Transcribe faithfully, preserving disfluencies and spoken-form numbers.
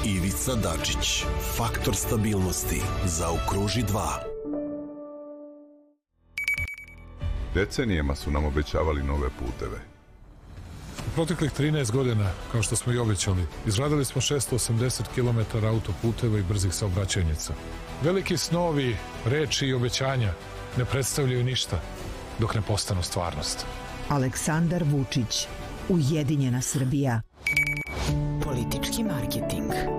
Ivica Dačić, faktor stabilnosti, zaokruži dva. Decenijama su nam obećavali nove puteve. U proteklih trinaest godina, kao što smo i obećali, izradili smo šesto osamdeset kilometara autoputeva i brzih saobraćajnica. Veliki snovi, reči i obećanja ne predstavljaju ništa dok ne postanu stvarnost. Aleksandar Vučić, Ujedinjena Srbija. Politički marketing.